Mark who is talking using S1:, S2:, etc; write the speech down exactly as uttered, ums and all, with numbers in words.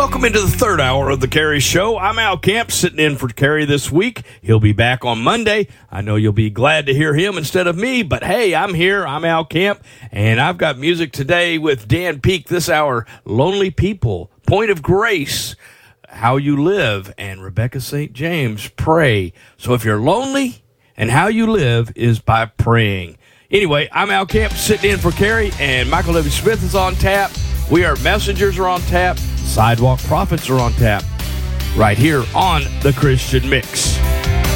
S1: Welcome into the third hour of the Carey Show. I'm Al Camp, sitting in for Carey this week. He'll be back on Monday. I know you'll be glad to hear him instead of me, but hey, I'm here. I'm Al Camp, and I've got music today with Dan Peek this hour. Lonely People, Point of Grace, How You Live, and Rebecca Saint James, Pray. So if you're lonely, and how you live is by praying. Anyway, I'm Al Camp, sitting in for Carey, and Michael W. Smith is on tap. We Are Messengers are on tap. Sidewalk Prophets are on tap. Right here on The Christian Mix.